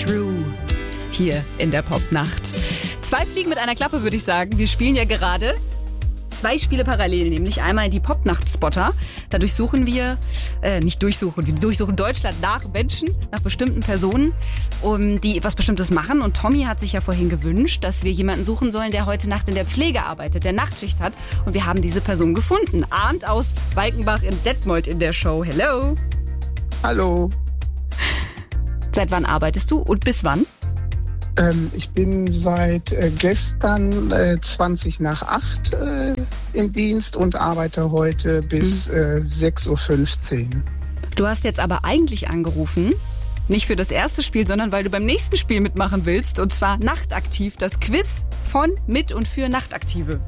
True hier in der Popnacht. 2 Fliegen mit einer Klappe, würde ich sagen. Wir spielen ja gerade 2 Spiele parallel, nämlich einmal die Popnacht-Spotter. Da durchsuchen wir, wir durchsuchen Deutschland nach Menschen, nach bestimmten Personen, die etwas Bestimmtes machen. Und Tommy hat sich ja vorhin gewünscht, dass wir jemanden suchen sollen, der heute Nacht in der Pflege arbeitet, der Nachtschicht hat. Und wir haben diese Person gefunden. Arndt aus Walkenbach in Detmold in der Show. Hello. Hallo. Seit wann arbeitest du und bis wann? Ich bin seit gestern 20 nach 8 im Dienst und arbeite heute bis 6.15 Uhr. Du hast jetzt aber eigentlich angerufen, nicht für das erste Spiel, sondern weil du beim nächsten Spiel mitmachen willst, und zwar Nachtaktiv, das Quiz von, mit und für Nachtaktive.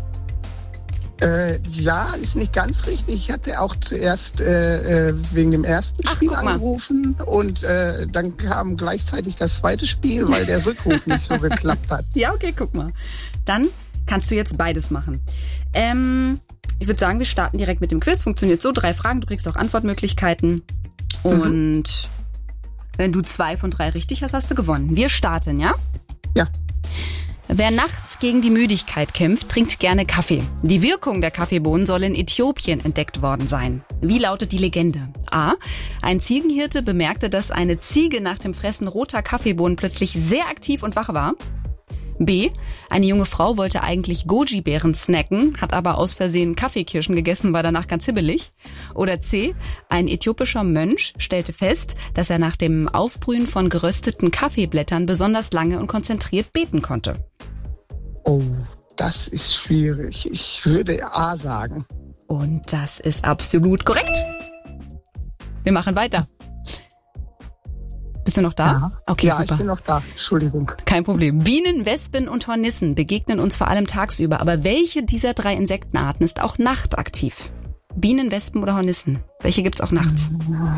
Ja, ist nicht ganz richtig. Ich hatte auch zuerst wegen dem ersten Spiel angerufen und dann kam gleichzeitig das zweite Spiel, weil der Rückruf nicht so geklappt hat. Ja, okay, guck mal. Dann kannst du jetzt beides machen. Ich würde sagen, wir starten direkt mit dem Quiz. Funktioniert so, 3 Fragen, du kriegst auch Antwortmöglichkeiten. Und wenn du 2 von 3 richtig hast, hast du gewonnen. Wir starten, ja? Ja. Wer nachts gegen die Müdigkeit kämpft, trinkt gerne Kaffee. Die Wirkung der Kaffeebohnen soll in Äthiopien entdeckt worden sein. Wie lautet die Legende? A. Ein Ziegenhirte bemerkte, dass eine Ziege nach dem Fressen roter Kaffeebohnen plötzlich sehr aktiv und wach war. B. Eine junge Frau wollte eigentlich Goji-Beeren snacken, hat aber aus Versehen Kaffeekirschen gegessen, war danach ganz hibbelig. Oder C. Ein äthiopischer Mönch stellte fest, dass er nach dem Aufbrühen von gerösteten Kaffeeblättern besonders lange und konzentriert beten konnte. Oh, das ist schwierig. Ich würde A sagen. Und das ist absolut korrekt. Wir machen weiter. Bist du noch da? Ja. Okay, ja, super. Ich bin noch da. Entschuldigung. Kein Problem. Bienen, Wespen und Hornissen begegnen uns vor allem tagsüber. Aber welche dieser 3 Insektenarten ist auch nachtaktiv? Bienen, Wespen oder Hornissen? Welche gibt's auch nachts?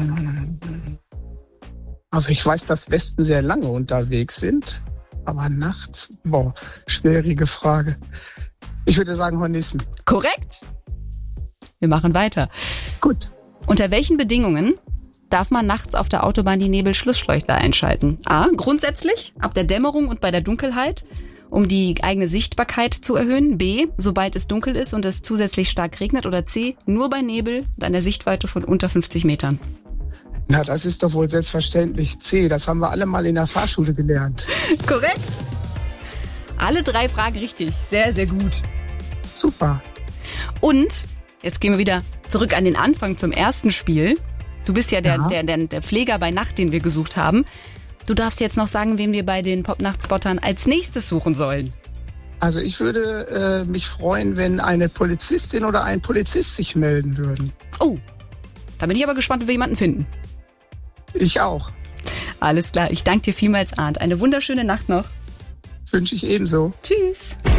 Also ich weiß, dass Wespen sehr lange unterwegs sind. Aber nachts? Boah, schwierige Frage. Ich würde sagen Hornissen. Korrekt. Wir machen weiter. Gut. Unter welchen Bedingungen darf man nachts auf der Autobahn die Nebelschlussleuchter einschalten? A. Grundsätzlich, ab der Dämmerung und bei der Dunkelheit, um die eigene Sichtbarkeit zu erhöhen. B. Sobald es dunkel ist und es zusätzlich stark regnet. Oder C. Nur bei Nebel und einer Sichtweite von unter 50 Metern. Na, das ist doch wohl selbstverständlich C. Das haben wir alle mal in der Fahrschule gelernt. Korrekt. Alle 3 Fragen richtig. Sehr, sehr gut. Super. Und jetzt gehen wir wieder zurück an den Anfang zum ersten Spiel. Du bist ja der Pfleger bei Nacht, den wir gesucht haben. Du darfst jetzt noch sagen, wen wir bei den Popnacht-Spottern als nächstes suchen sollen. Also ich würde mich freuen, wenn eine Polizistin oder ein Polizist sich melden würden. Oh, da bin ich aber gespannt, ob wir jemanden finden. Ich auch. Alles klar, ich danke dir vielmals, Arndt. Eine wunderschöne Nacht noch. Wünsche ich ebenso. Tschüss.